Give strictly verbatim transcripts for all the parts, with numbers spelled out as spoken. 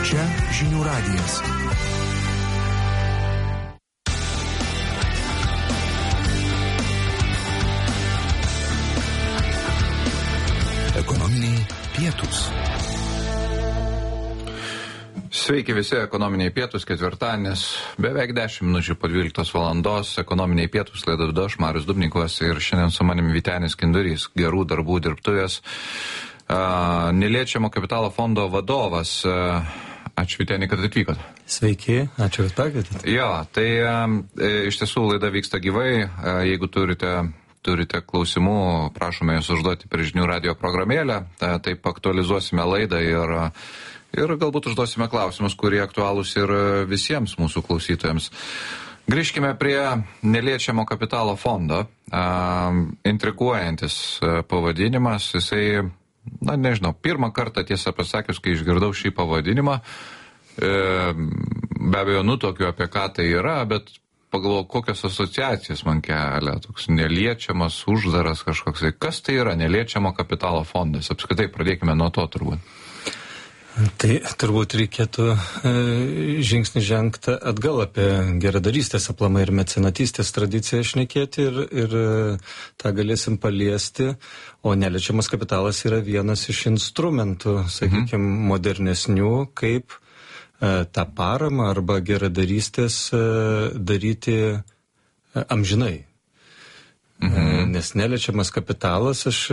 Čia Žinių radijas. Ekonominiai pietūs. Sveiki visi, ekonominiai pietūs, ketvirtadienis, beveik dešimt minučių po dvyliktos valandos, ekonominiai pietūs, laidą vedu aš, Marius Dubnikovas, ir šiandien su manimi Vytenis Kindurys, gerų darbų dirbtuvės, uh, neliečiamo kapitalo fondo vadovas. Uh, ačiū, Vyteni, kad atvykot. Sveiki, ačiū, kad pakvietėte. Jo, tai uh, iš tiesų laida vyksta gyvai, uh, jeigu turite... turite klausimų, prašome jūs užduoti per Žinių radijo programėlę, taip aktualizuosime laidą ir, ir galbūt užduosime klausimus, kurie aktualūs ir visiems mūsų klausytojams. Grįžkime prie neliečiamo kapitalo fondo. Intriguojantis pavadinimas, jisai, na nežinau, pirmą kartą tiesą pasakius, kai išgirdau šį pavadinimą, be abejo nutokiu apie ką tai yra, bet pagalvojau, kokios asociacijas man kelia, toks neliečiamas, uždaras kažkoks. Kas tai yra neliečiamo kapitalo fondas? Apskritai, pradėkime nuo to turbūt. Tai turbūt reikėtų e, žingsnį žengti atgal apie geradarystės aplamai ir mecenatystės tradiciją šnekėti ir, ir tą galėsim paliesti, o neliečiamas kapitalas yra vienas iš instrumentų, sakykime, mhm. modernesnių, kaip tą paramą arba geradarystės daryti amžinai. Mhm. Nes neliečiamas kapitalas, aš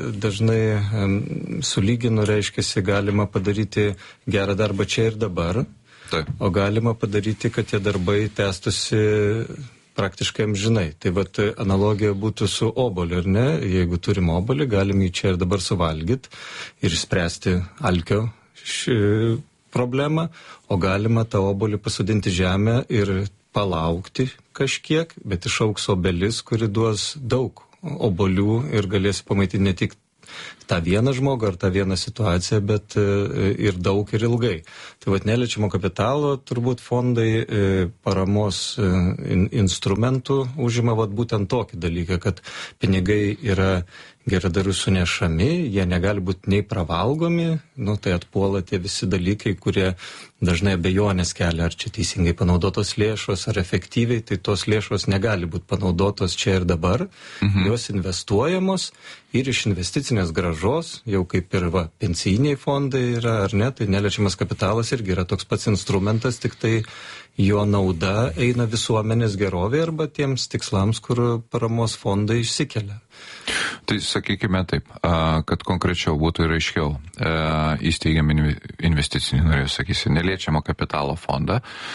dažnai sulyginu, reiškiasi, galima padaryti gerą darbą čia ir dabar, Taip. o galima padaryti, kad tie darbai tęstusi praktiškai amžinai. Tai vat analogija būtų su oboliu, ar ne? Jeigu turim obolį, galim jį čia ir dabar suvalgyti ir spręsti alkio š... problemą, o galima tą obolį pasodinti žemę ir palaukti kažkiek, bet išaugs obelis, kuri duos daug obolių ir galės pamaitinti ne tik tą vieną žmogų ar tą vieną situaciją, bet ir daug ir ilgai. Tai vat neliečiamo kapitalo turbūt fondai paramos instrumentų užima vat būtent tokį dalyką, kad pinigai yra geradarių sunešami, jie negali būti nei pravalgomi, nu tai atpuola tie visi dalykai, kurie dažnai abejonės kelia, ar čia teisingai panaudotos lėšos, ar efektyviai, tai tos lėšos negali būti panaudotos čia ir dabar, mhm. jos investuojamos ir iš investicinės grąžos, jau kaip ir va, pensijiniai fondai yra, ar ne, tai neliečiamas kapitalas irgi yra toks pats instrumentas, tik tai jo nauda eina visuomenės gerovė arba tiems tikslams, kur paramos fondai išsikelia. Tai sakykime taip, kad konkrečiau būtų ir aiškiau, įsteigiam investicinį, norėjau sakysi, neliečiamo kapitalo fondą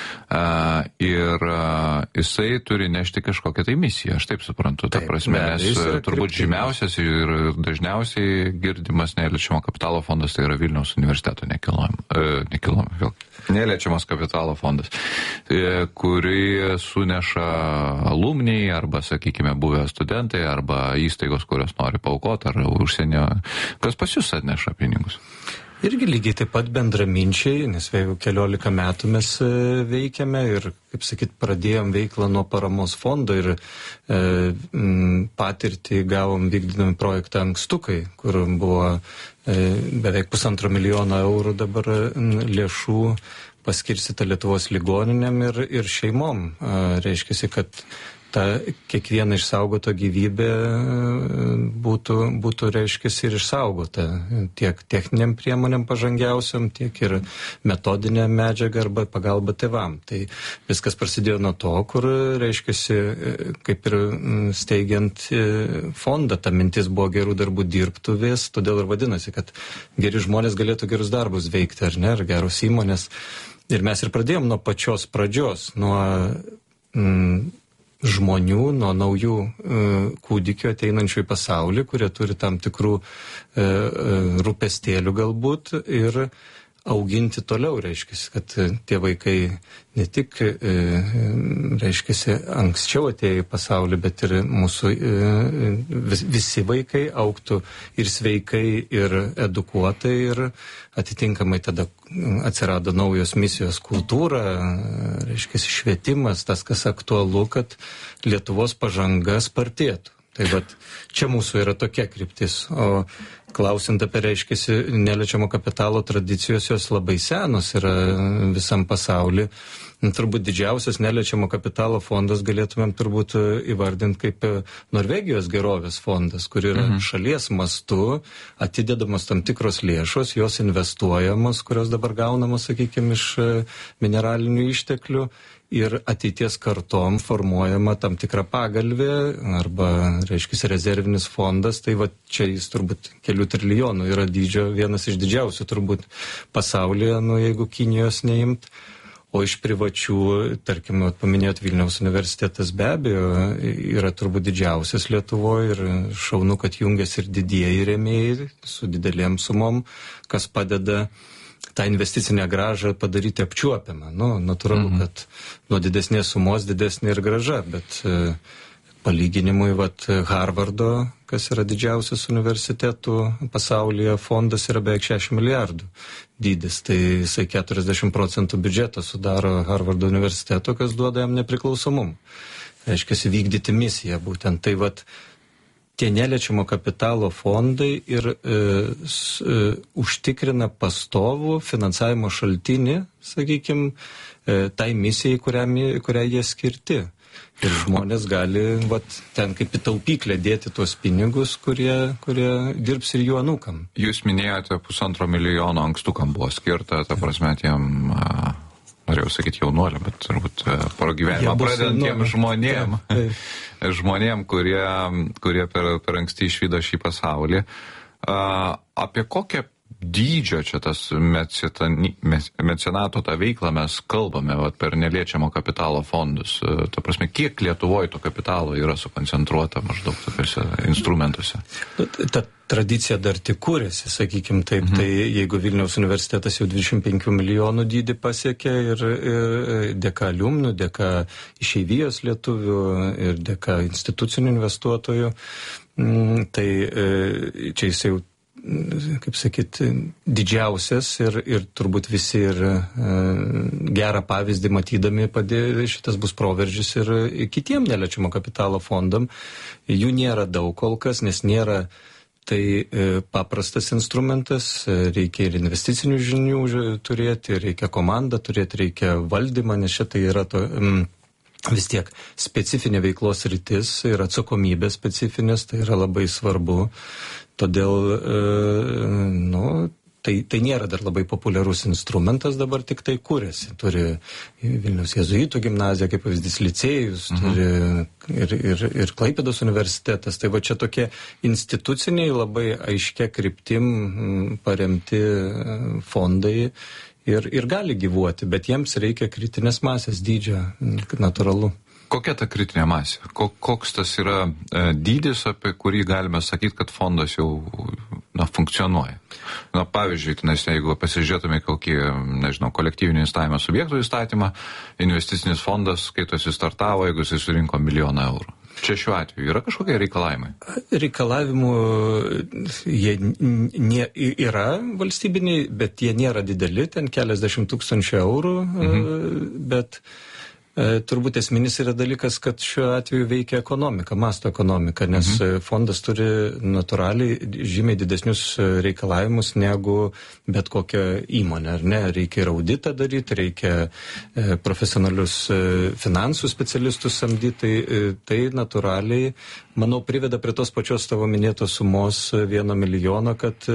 ir jisai turi nešti kažkokią tai misiją, aš taip suprantu, ta prasme, nes turbūt žymiausias ir dažniausiai girdimas neliečiamo kapitalo fondas tai yra Vilniaus universiteto nekilnojamo, neliečiamas kapitalo fondas, kurį suneša alumniai arba, sakykime, buvę studentai arba įstaigos, kurios nori paaukoti ar užsienio. Kas pas jūs atneša pinigus? Irgi lygiai taip pat bendraminčiai, nes jau keliolika metų mes veikiame ir, kaip sakyt, pradėjom veiklą nuo paramos fondo ir e, m, patirtį gavom vykdydami projektą Ankstukai, kur buvo e, beveik pusantro milijono eurų dabar lėšų paskirstyta Lietuvos ligoninėm ir, ir šeimom. E, reiškiasi, kad ta kiekviena išsaugota gyvybė būtų, būtų reiškiasi ir išsaugota tiek techniniam priemonėm pažangiausiam, tiek ir metodinė medžiaga arba pagalba tėvam. Tai viskas prasidėjo nuo to, kur reiškiasi, kaip ir steigiant fondą, ta mintis buvo gerų darbų dirbtuvės, todėl ir vadinasi, kad geri žmonės galėtų gerus darbus veikti, ar ne, ar geros įmonės. Ir mes ir pradėjom nuo pačios pradžios, nuo mm, žmonių, nuo naujų e, kūdikių ateinančių į pasaulį, kurie turi tam tikrų e, e, rūpestėlių galbūt ir auginti toliau, reiškia, kad tie vaikai ne tik, e, reiškia, anksčiau atėjo į pasaulį, bet ir mūsų e, vis, visi vaikai augtų ir sveikai, ir edukuotai, ir atitinkamai tada atsirado naujos misijos kultūra, reiškia, švietimas, tas, kas aktualu, kad Lietuvos pažanga spartėtų. Tai vat, čia mūsų yra tokia kryptis. O klausint apie, reiškiasi, neliečiamo kapitalo tradicijos, jos labai senos yra visam pasaulyje. Turbūt didžiausias neliečiamo kapitalo fondas galėtumėm turbūt įvardinti kaip Norvegijos gerovės fondas, kur yra mhm. šalies mastu atidedamos tam tikros lėšos, jos investuojamos, kurios dabar gaunamos, sakykime, iš mineralinių išteklių. Ir ateities kartom formuojama tam tikra pagalvė arba, reiškia, rezervinis fondas, tai va čia jis turbūt kelių trilijonų yra dydžio, vienas iš didžiausių turbūt pasaulyje, nu jeigu Kinijos neimt. O iš privačių, tarkim, paminėjot Vilniaus universitetas be abejo, yra turbūt didžiausias Lietuvoje ir šaunu, kad jungiasi ir didieji rėmėjai su didelėm sumom, kas padeda tą investicinę grąžą padaryti apčiuopiamą. Nu, natūralu, mhm. kad nuo didesnės sumos didesnė ir grąža, bet e, palyginimui, vat, Harvardo, kas yra didžiausias universitetų pasaulyje, fondas yra beveik šešiasdešimt milijardų dydis, tai jisai keturiasdešimt procentų biudžeto sudaro Harvardo universiteto, kas duoda jam nepriklausomumą. Reiškia, vykdyti misiją būtent. Tai vat, tie neliečiamo kapitalo fondai ir e, s, e, užtikrina pastovų finansavimo šaltinį, sakykime, e, tai misijai, kurią, kurią jie skirti. Ir žmonės gali vat, ten kaip į taupyklę dėti tuos pinigus, kurie, kurie dirbs ir jų anūkam. Jūs minėjote pusantro milijono ankstukam buvo skirta, ta prasme, tiem, a, norėjau sakyti jaunuoliam, bet turbūt pragyvenimą pradedantiem žmonėm, tai. žmonėm, kurie, kurie per, per anksti išvydo šį pasaulį. A, apie kokią dydžio čia tas mecenato tą veiklą mes kalbame vat, per neliečiamo kapitalo fondus. Ta prasme, kiek Lietuvoje to kapitalo yra sukoncentruota maždaug tokiuose instrumentuose? Ta tradicija dar tik kūrėsi, sakykime taip, mhm. tai jeigu Vilniaus universitetas jau dvidešimt penkių milijonų dydį pasiekė ir, ir dėka aliumnų, dėka išeivijos lietuvių ir dėka institucinių investuotojų, tai čia jis jau kaip sakyt, didžiausias ir, ir turbūt visi ir e, gerą pavyzdį matydami padė, šitas bus proveržis ir kitiem neliečiamo kapitalo fondam. Jų nėra daug kol kas, nes nėra tai e, paprastas instrumentas, reikia ir investicinių žinių turėti, reikia komandą turėti, reikia valdymą, nes šitai yra to... Mm, vis tiek specifinė veiklos rytis ir atsakomybė specifinės, tai yra labai svarbu. Todėl, e, nu, tai, tai nėra dar labai populiarus instrumentas, dabar tik tai kūrėsi. Turi Vilniaus jėzuitų gimnaziją, kaip pavyzdys licėjus, mhm. turi ir, ir, ir Klaipėdos universitetas. Tai va čia tokie instituciniai labai aiškia kryptim paremti fondai. Ir, ir gali gyvuoti, bet jiems reikia kritinės masės dydžio, natūralu. Kokia ta kritinė masė? Koks tas yra e, dydis, apie kurį galime sakyti, kad fondas jau na, funkcionuoja? Na, pavyzdžiui, nes jeigu pasižiūrėtume kokį, nežinau, kolektyvinį investavimo subjektų įstatymą, investicinis fondas, kai tu startavo, jeigu jis surinko milijoną eurų. Čia šiuo atveju yra kažkokie reikalavimai? Reikalavimų jie nė, yra valstybiniai, bet jie nėra dideli, ten keliasdešimt tūkstančių eurų, mhm. bet e, turbūt esminis yra dalykas, kad šiuo atveju veikia ekonomika, masto ekonomika, nes mhm. fondas turi natūraliai žymiai didesnius reikalavimus negu bet kokia įmonė, ar ne? Reikia ir auditą daryti, reikia e, profesionalius e, finansų specialistus samdyti, tai, e, tai natūraliai, manau, priveda prie tos pačios tavo minėtos sumos vieno milijono, kad,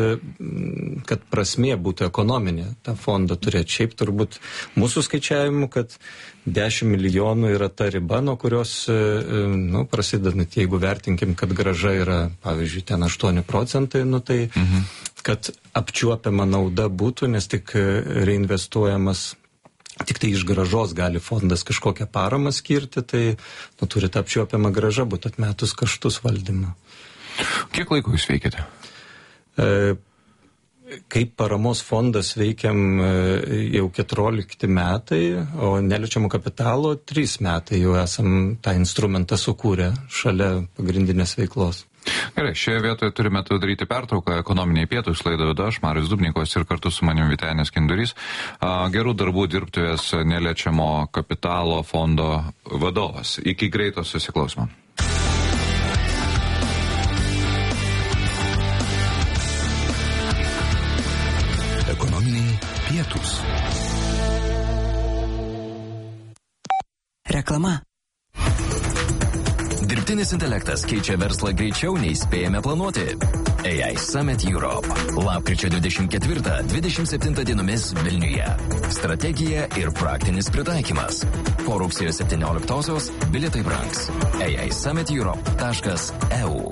kad prasmė būtų ekonominė tą fondą turėti. Šiaip turbūt mūsų skaičiavimu, kad dešimt milijonų yra ta riba, nuo kurios, nu, prasidedant, jeigu vertinkim, kad grąža yra, pavyzdžiui, ten aštuoni procentai, nu tai, mhm. kad apčiuopiama nauda būtų, nes tik reinvestuojamas tik tai iš grąžos gali fondas kažkokią paramą skirti, tai nu, turi tą apčiuopiamą grąžą būti atmetus kaštus valdymo. Kiek laiko jūs veikiate? E, kaip paramos fondas veikiam e, jau keturiolikti metai, o neliečiamo kapitalo trys metai jau esam tą instrumentą sukūrę šalia pagrindinės veiklos. Gerai, šioje vietoje turime daryti pertrauką. Ekonominiai pietūs laidą vedu aš, Marius Dubnikovas, ir kartu su manim Vytenis Kindurys. Gerų darbų dirbtuvės neliečiamo kapitalo fondo vadovas. Iki greito susiklausimo. pietūs. Reklama. Dirbtinis intelektas keičia verslą greičiau nei spėjame planuoti. A I Summit Europe. Lapkričio dvidešimt ketvirtą dvidešimt septintą dienomis Vilniuje. Strategija ir praktinis pritaikymas. Po rugsėjo septynioliktosios bilietai brangs. A I Summit Europe taškas E U.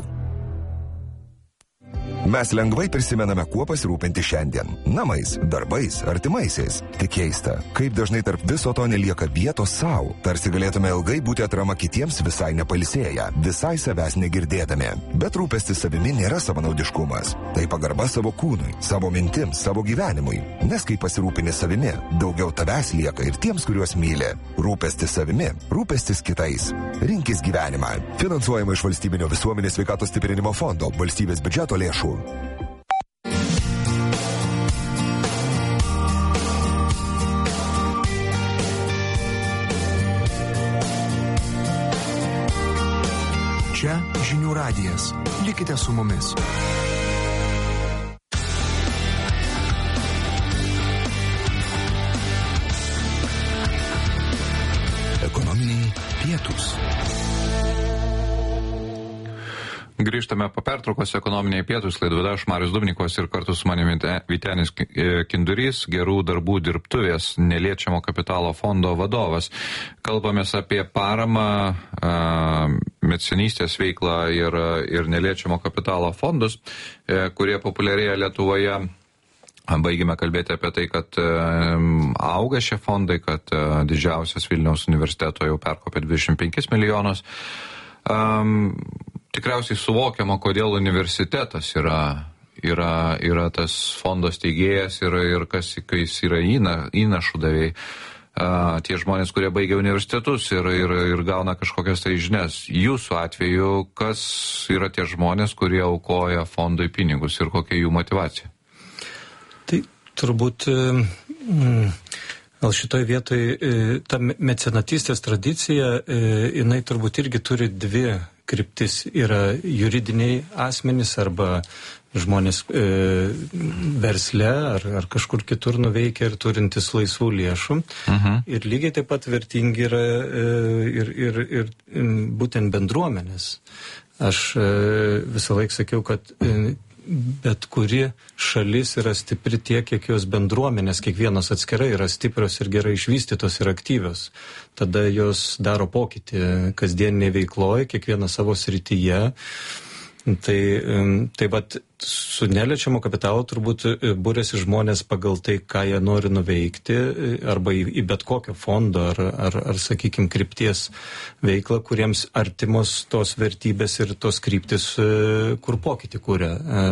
Mes lengvai prisimename, kuo pasirūpinti šiandien. Namais, darbais, artimaisiais. Tik keista, kaip dažnai tarp viso to nelieka vietos savo. Tarsi galėtume ilgai būti atrama kitiems visai nepailsėję, visai savęs negirdėdami. Bet rūpestis savimi nėra savanaudiškumas. Tai pagarba savo kūnui, savo mintims, savo gyvenimui. Nes kai pasirūpini savimi, daugiau tavęs lieka ir tiems, kuriuos myli. Rūpestis savimi, rūpestis kitais. Rinkis gyvenimą. Finansuojama iš Valstybinio visuomenės sveikatos stiprinimo fondo, valstybės biudžeto lėšų. Čia Žinių radijas. Likite su mumis. Ekonominiai pietūs. Grįžtame po pertraukos ekonominiai pietūs, laidą vedu aš Marius Dubnikovas ir kartu su manimi Vytenis Kindurys, gerų darbų dirbtuvės neliečiamo kapitalo fondo vadovas. Kalbamės apie paramą, mecenystės veiklą ir, ir neliečiamo kapitalo fondus, kurie populiarėja Lietuvoje. Baigime kalbėti apie tai, kad auga šie fondai, kad didžiausias Vilniaus universiteto jau perkopė dvidešimt penkis milijonus. Um, tikriausiai suvokiama, kodėl universitetas yra, yra, yra tas fondo steigėjas ir, ir kas, kai jis yra įna, įnašų davėjai. Uh, tie žmonės, kurie baigia universitetus ir, ir, ir gauna kažkokias tai žinias. Jūsų atveju, kas yra tie žmonės, kurie aukoja fondui pinigus ir kokia jų motyvacija? Tai turbūt... Mm, Gal šitoj vietoj ta mecenatystės tradicija, jinai turbūt irgi turi dvi kryptis. Yra juridiniai asmenys arba žmonės e, versle ar, ar kažkur kitur nuveikia ir turintis laisvų lėšų. Uh-huh. Ir lygiai taip pat vertingi yra e, ir, ir, ir būtent bendruomenės. Aš e, visą laiką sakiau, kad e, bet kuri šalis yra stipri tiek, kiek jos bendruomenės, kiekvienos atskirai yra stiprios ir gerai išvystytos ir aktyvios. Tada jos daro pokytį kasdieninėje veikloje, kiekvieną savo srityje. Tai, tai vat, su neliečiamu kapitalu turbūt būrėsi žmonės pagal tai, ką jie nori nuveikti, arba į, į bet kokio fondo ar, ar, ar sakykime, krypties veiklą, kuriems artimos tos vertybės ir tos kryptis, kur pokytį kuria.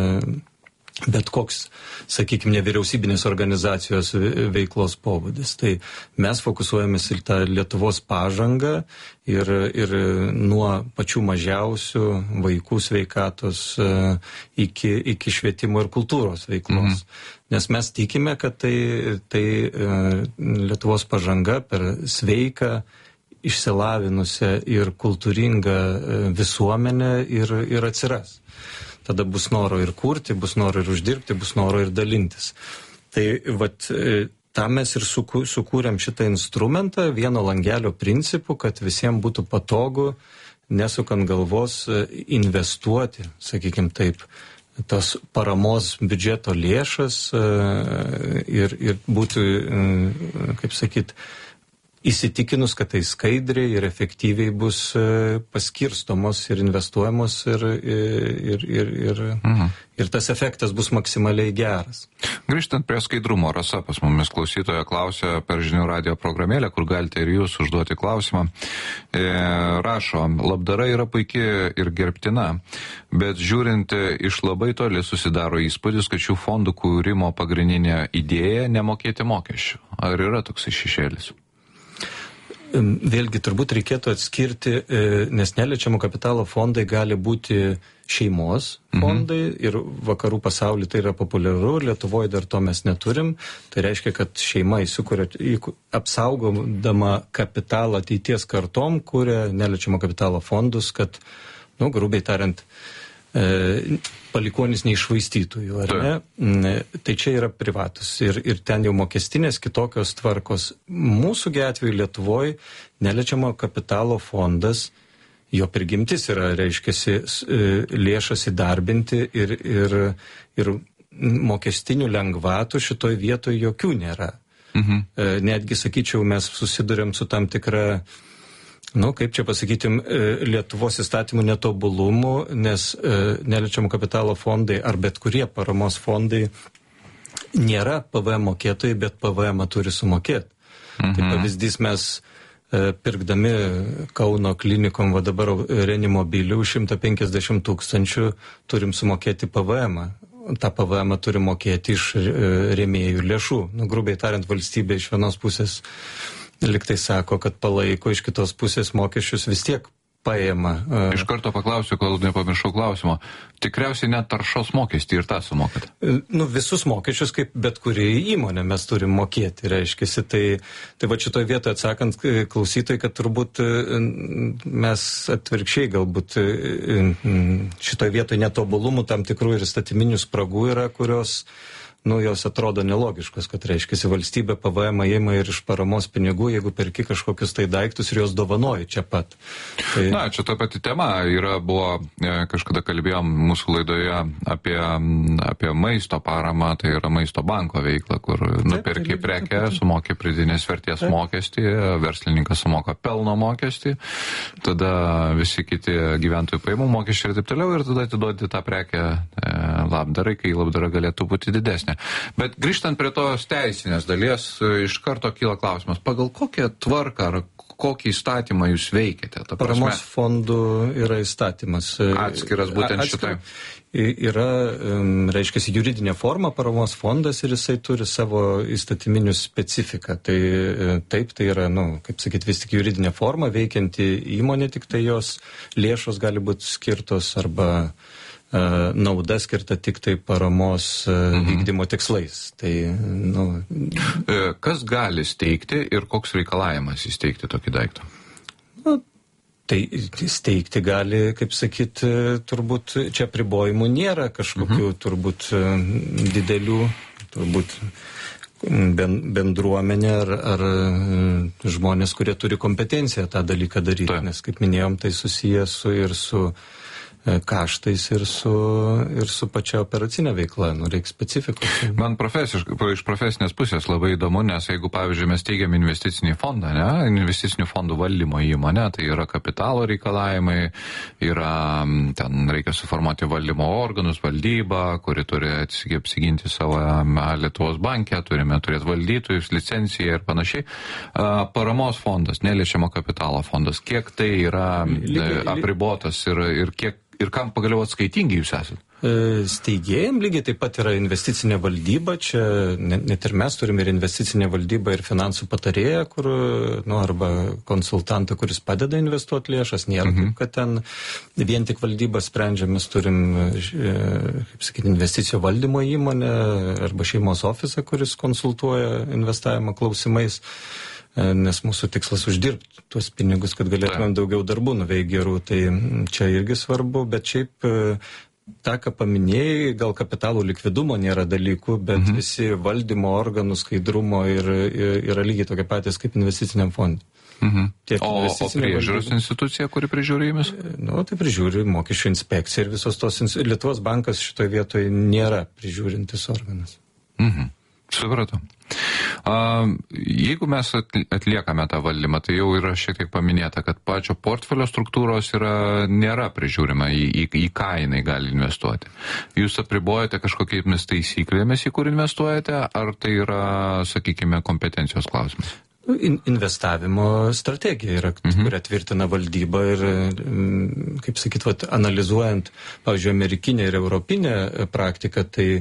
Bet koks, sakykime, nevyriausybinės organizacijos veiklos pobūdis. Tai mes fokusuojamės į tą Lietuvos pažangą ir, ir nuo pačių mažiausių vaikų sveikatos iki, iki švietimo ir kultūros veiklos. Mhm. Nes mes tikime, kad tai, tai Lietuvos pažanga per sveiką, išsilavinusią ir kultūringą visuomenę ir, ir atsiras. Tada bus noro ir kurti, bus noro ir uždirbti, bus noro ir dalintis. Tai vat, tam mes ir sukūrėm šitą instrumentą vieno langelio principu, kad visiems būtų patogu, nesukant galvos, investuoti, sakykime taip, tos paramos biudžeto lėšas ir, ir būti, kaip sakyt, įsitikinus, kad tai skaidriai ir efektyviai bus paskirstomos ir investuojamos ir, ir, ir, ir, mhm. ir tas efektas bus maksimaliai geras. Grįžtant prie skaidrumo, Rasa pas mumis klausytoja klausia per Žinių radijo programėlę, kur galite ir jūs užduoti klausimą. E, rašo, labdara yra puikiai ir gerbtina, bet žiūrint iš labai toli susidaro įspūdis, kad šių fondų kūrimo pagrindinė idėja nemokėti mokesčių. Ar yra toks šešėlis? Vėlgi turbūt reikėtų atskirti, nes neliečiamo kapitalo fondai gali būti šeimos fondai mhm. ir vakarų pasaulyje tai yra populiaru, Lietuvoje dar to mes neturim. Tai reiškia, kad šeima įsikuria, apsaugodama kapitalą ateities kartom, kuria neliečiamo kapitalo fondus, kad, nu, grubiai tariant, e, palikuonis neišvaistytų jų, ar ne? Tai čia yra privatus ir, ir ten jau mokestinės kitokios tvarkos. Mūsų atveju Lietuvoje neliečiamo kapitalo fondas, jo prigimtis yra, reiškiasi, lėšas įdarbinti ir, ir, ir mokestinių lengvatų šitoj vietoje jokių nėra. Mhm. Netgi, sakyčiau, mes susidurėm su tam tikra, nu, kaip čia pasakytim, Lietuvos įstatymų netobulumų, nes neliečiamo kapitalo fondai ar bet kurie paramos fondai nėra P V M mokėtojai, bet P V M turi sumokėti. Mhm. Tai pavyzdys, mes pirkdami Kauno klinikom, va dabar Renimobilių šimtą penkiasdešimt tūkstančių turim sumokėti P V M. tą P V M turi mokėti iš rėmėjų lėšų. Nu, grubiai tariant, valstybė iš vienos pusės liktai sako, kad palaiko, iš kitos pusės mokesčius vis tiek paėma. Iš karto paklausiu, kol nepamiršau klausimo. Tikriausiai net taršos mokestį ir tą sumokat? Nu, visus mokesčius, kaip bet kuri įmonė mes turim mokėti, reiškiasi. Tai, tai va šitoje vietoje atsakant klausytojai, kad turbūt mes atvirkščiai galbūt šitoje vietoje netobulumų tam tikrų ir statyminių spragų yra, kurios nu, jos atrodo nelogiškos, kad reiškiasi valstybė P V M įima ir iš paramos pinigų, jeigu perki kažkokius tai daiktus ir jos dovanoji čia pat. Tai... Na, čia ta pati tema yra, buvo, kažkada kalbėjom mūsų laidoje apie, apie maisto paramą, tai yra maisto banko veikla, kur nuperki prekę, sumoki pridėtinės vertės Taip. mokestį, verslininkas sumoka pelno mokestį, tada visi kiti gyventojų pajamų mokesčiai ir taip toliau, ir tada atiduoti tą prekę e, labdarai, kai labdara galėtų būti didesnė. Bet grįžtant prie tos teisinės dalies, iš karto kyla klausimas, pagal kokią tvarką ar kokį įstatymą jūs veikiate? Ta prasme, paramos fondų yra įstatymas. Atskiras būtent Atskir... šitai. Yra, reiškia, juridinė forma paramos fondas ir jisai turi savo įstatyminių specifiką. Tai taip, tai yra, nu, kaip sakyt, vis tik juridinė forma, veikianti įmonė, tik tai jos lėšos gali būti skirtos arba nauda skirta tik tai paramos mhm. vykdymo tikslais. Tai, nu... Kas gali steigti ir koks reikalavimas įsteigti tokį daiktą? Nu, tai steigti gali, kaip sakyt, turbūt čia apribojimų nėra kažkokių mhm. turbūt didelių, turbūt bendruomenė ar, ar žmonės, kurie turi kompetenciją tą dalyką daryti. Tai. Nes, kaip minėjom, tai susijęs su ir su kaštais ir su, ir su pačia operacinė veikla, nu, reikia specifikos. Man iš profesinės pusės labai įdomu, nes jeigu, pavyzdžiui, mes teigiam investicinį fondą, ne, investicinių fondų valdymo įmonę, tai yra kapitalo reikalavimai, yra, ten reikia suformuoti valdymo organus, valdybą, kuri turi apsiginti savo Lietuvos bankę, turime turėti valdytojus, licenciją ir panašiai. Paramos fondas, neliečiamo kapitalo fondas, kiek tai yra apribotas ir, ir kiek ir kam pagaliau atskaitingi jūs esate? Steigėjim lygiai taip pat yra investicinė valdyba, čia net ir mes turime ir investicinė valdyba ir finansų patarėją, kur, nu, arba konsultantą, kuris padeda investuoti lėšas, nėra mhm. taip, kad ten vien tik valdyba sprendžia, mes turim, kaip sakyti, investicijų valdymo įmonę arba šeimos ofisą, kuris konsultuoja investavimo klausimais, nes mūsų tikslas uždirbti tuos pinigus, kad galėtumėm daugiau darbų nuveikti gerų, tai čia irgi svarbu, bet šiaip tą, ką paminėjai, gal kapitalų likvidumo nėra dalykų, bet mhm. visi valdymo organų skaidrumo ir, ir yra lygiai tokie patys kaip investiciniam fondui. Mhm. O, o priežiūros institucija, kuri prižiūri jumis? Nu, tai prižiūri mokesčių inspekcija ir visos tos, Lietuvos bankas šitoje vietoje nėra prižiūrintis organas. Mhm. Supratau. Uh, jeigu mes atliekame tą valdymą, tai jau yra šiek tiek paminėta, kad pačio portfelio struktūros yra, nėra prižiūrima, į, į, į ką jinai gali investuoti. Jūs apribojate kažkokiamis taisyklėmis, į kur investuojate, ar tai yra, sakykime, kompetencijos klausimas? Investavimo strategija yra, mhm. kurią tvirtina valdyba ir, kaip sakyt, vat, analizuojant, pavyzdžiui, amerikinę ir europinę praktiką, tai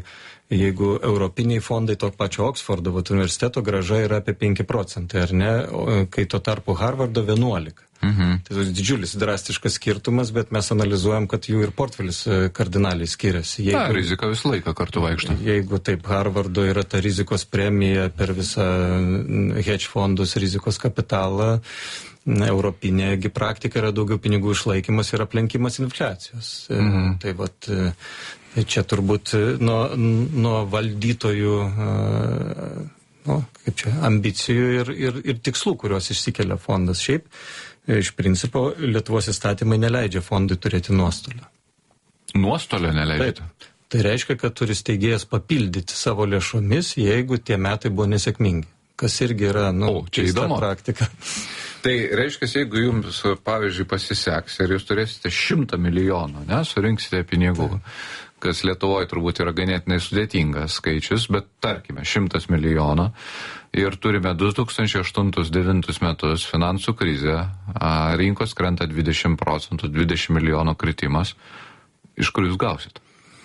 jeigu europiniai fondai to pačio Oksfordo vat, universiteto grąža yra apie penki procentai, ar ne, kai tuo tarpu Harvardo vienuolika. Mhm. Tai toks didžiulis, drastiškas skirtumas, bet mes analizuojam, kad jų ir portfelis kardinaliai skiriasi. Jeigu, Ta, rizika visą laiką kartu vaikšto. Jeigu taip, Harvardo yra ta rizikos premija per visą hedge fondus, rizikos kapitalą, europinėgi praktika yra daugiau pinigų išlaikymas ir aplenkimas infliacijos. Mhm. Tai vat, čia turbūt nuo, nuo valdytojų nu, kaip čia, ambicijų ir, ir, ir tikslų, kuriuos išsikelia fondas. Šiaip, iš principo, Lietuvos įstatymai neleidžia fondui turėti nuostolio. Nuostolio neleidžia? Taip. Tai reiškia, kad turi steigėjas papildyti savo lėšomis, jeigu tie metai buvo nesėkmingi. Kas irgi yra, nu, o, čia įdomu. Praktika. Tai reiškia, jeigu jums, pavyzdžiui, pasiseks ir jūs turėsite šimtą milijonų, ne, surinksite pinigų, kas Lietuvoje turbūt yra ganėtinai sudėtingas skaičius, bet tarkime, šimtas milijonų ir turime du tūkstančiai aštuntus devintus metus finansų krizę, rinkos krenta dvidešimt procentų, dvidešimt milijonų kritimas. Iš kur jūs gausit?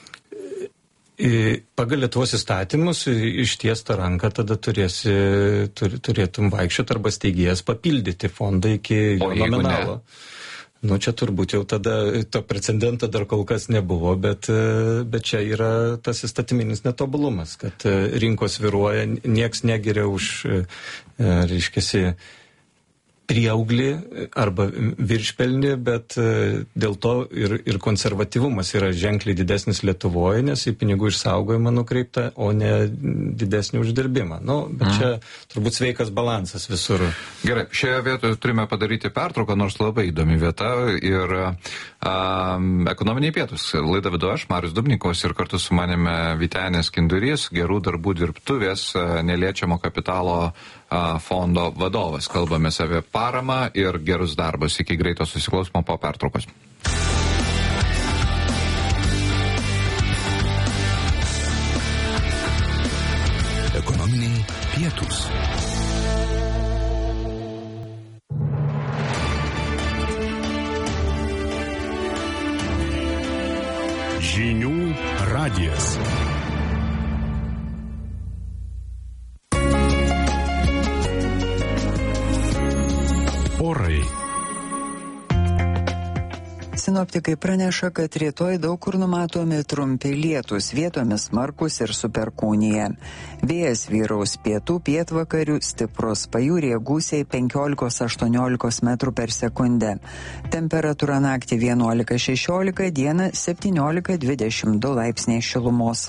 Pagal Lietuvos įstatymus ištiestą ranką tada turėsi, tur, turėtum vaikščioti arba steigėjas papildyti fondą iki jo nominalo. Nu, čia turbūt jau tada to precedento dar kol kas nebuvo, bet, bet čia yra tas įstatyminis netobulumas, kad rinkos viruoja, nieks negiria už, reiškiasi, prieauglį arba viršpelnį, bet dėl to ir, ir konservatyvumas yra ženkliai didesnis Lietuvoje, nes į pinigų išsaugojimą nukreipta, o ne didesnį uždirbimą. Nu, bet čia turbūt sveikas balansas visur. Gerai, šioje vietoje turime padaryti pertrauką, nors labai įdomi vieta ir um, ekonominiai pietus. Laidą vedu aš, Marius Dubnikovas, ir kartu su manimi Vytenis Kindurys, gerų darbų dirbtuvės, neliečiamo kapitalo fondo vadovas. Kalbamės apie paramą ir gerus darbus. Iki greito susiklausimo po pertraukos. Ekonominiai pietūs. Žinių radijas. Orai. Sinoptikai praneša, kad rytoj daug kur numatomi trumpi lietūs, vietomis smarkus ir su perkūnija. Vėjas vyraus pietų pietvakarių, stiprus, pajūryje gūsiai penkiolika aštuoniolika metrų per sekundę. Temperatūra naktį vienuolika šešiolika, dieną septyniolika dvidešimt du laipsniai šilumos.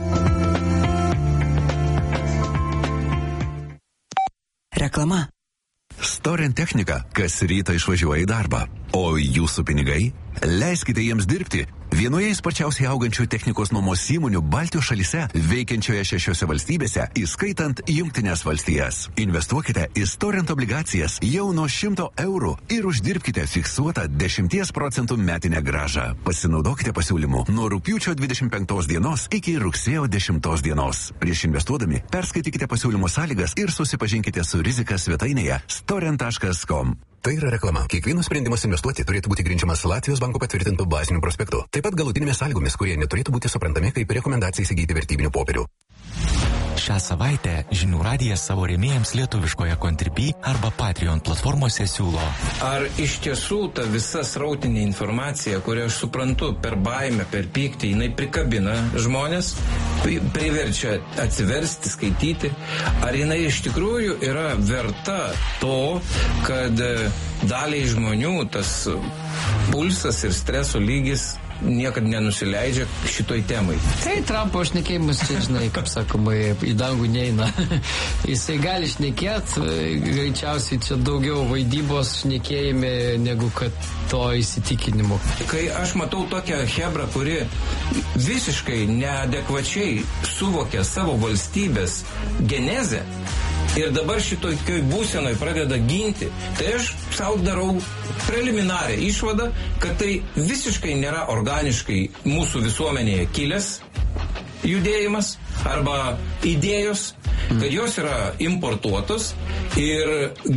Reklama. Storent technika kas rytą išvažiuoja į darbą, o jūsų pinigai? Leiskite jiems dirbti vienoje sparčiausiai augančių technikos nuomos įmonių Baltijos šalyse, veikiančioje šešiose valstybėse, įskaitant Jungtines valstijas. Investuokite į Storent obligacijas jau nuo šimto eurų ir uždirbkite fiksuotą dešimties procentų metinę grąžą. Pasinaudokite pasiūlymu nuo rugpjūčio dvidešimt penktos dienos iki rugsėjo dešimtos dienos. Prieš investuodami perskaitykite pasiūlymo sąlygas ir susipažinkite su rizika svetainėje storent taškas com. Tai yra reklama. Kiekvienas sprendimas investuoti turėtų būti grindžiamas Latvijos banko patvirtintų bazinių prospektų. Taip pat galutinėmis sąlygomis, kurie neturėtų būti suprantami kaip rekomendacija įsigyti vertybinių popierių. Šią savaitę Žinių radijas savo rėmėjams lietuviškoje Contribui arba Patreon platformose siūlo. Ar iš tiesų ta visa srautinė informacija, kurią aš suprantu per baimę, per pyktį, jinai prikabina žmonės, priverčia atsiversti, skaityti, ar jinai iš tikrųjų yra verta to, kad daliai žmonių tas pulsas ir streso lygis niekad nenusileidžia šitoj temai. Tai Trumpo šnekėjimas, čia, žinai, kaip sakoma, į dangų neina. Jisai gali šnekėt, greičiausiai čia daugiau vaidybos šnekėjime negu kad to įsitikinimu. Kai aš matau tokią hebrą, kuri visiškai neadekvačiai suvokia savo valstybės genezę, ir dabar šitokioj būsenoj pradeda ginti, tai aš sau darau preliminarią išvadą, kad tai visiškai nėra organiškai mūsų visuomenėje kilęs judėjimas arba idėjos, kad jos yra importuotos ir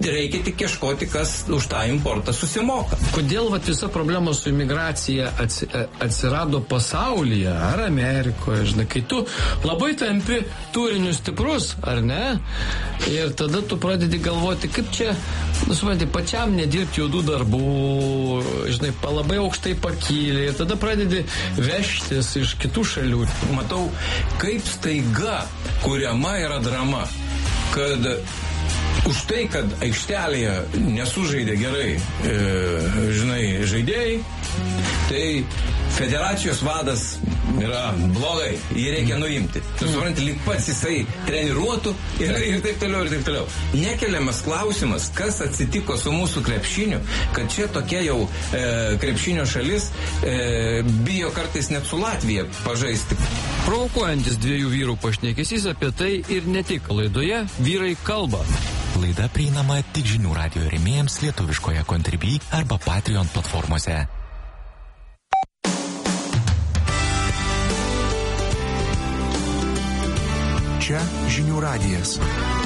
reikia tik ieškoti, kas už tą importą susimoka. Kodėl vat, visa problema su imigracija atsi, atsirado pasaulyje, ar Amerikoje, žinai, kai tu labai tampi turiniu stiprus, ar ne? Ir tada tu pradedi galvoti, kaip čia, nu, supranti, pačiam nedirbti juodų darbų, žinai, labai aukštai pakylė, ir tada pradedi vežtis iš kitų šalių. Matau, kaip staiga kuriama yra drama, kad už tai, kad aikštelėje nesužaidė gerai, e, žinai, žaidėjai, tai federacijos vadas yra blogai, jį reikia nuimti. Tu supranti, lyg pats jisai treniruotų ir, ir taip toliau, ir taip toliau. Nekeliamas klausimas, kas atsitiko su mūsų krepšiniu, kad čia tokia jau e, krepšinio šalis e, bijo kartais net su Latvija pažaisti. Provokuojantis dviejų vyrų pašnekesys apie tai ir ne tik laidoje Vyrai kalba. Laida prieinama tik žinių radijo rėmėjams lietuviškoje Contribui arba Patreon platformose. Čia žinių radijas.